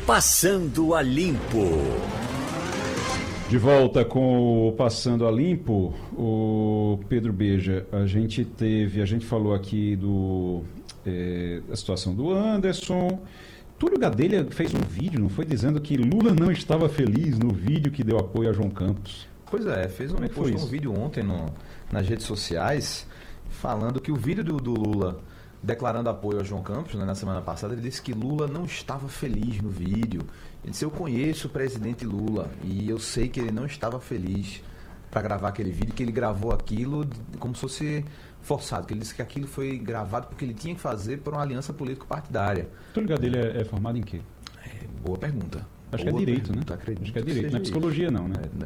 Passando a Limpo. De volta com o Passando a Limpo, o Pedro Beja, a gente falou aqui da situação do Anderson. Túlio Gadelha fez um vídeo, não foi, dizendo que Lula não estava feliz no vídeo que deu apoio a João Campos. Pois é, postou um vídeo ontem nas redes sociais falando que o vídeo do Lula declarando apoio a João Campos, né, na semana passada, ele disse que Lula não estava feliz no vídeo. Ele disse: eu conheço o presidente Lula e eu sei que ele não estava feliz para gravar aquele vídeo, que ele gravou aquilo como se fosse forçado, que ele disse que aquilo foi gravado porque ele tinha que fazer por uma aliança político-partidária. Túlio Gadelha é formado em quê? Boa pergunta. Acho que é direito, né? Acredito Acho que é direito. Não é psicologia, não, né?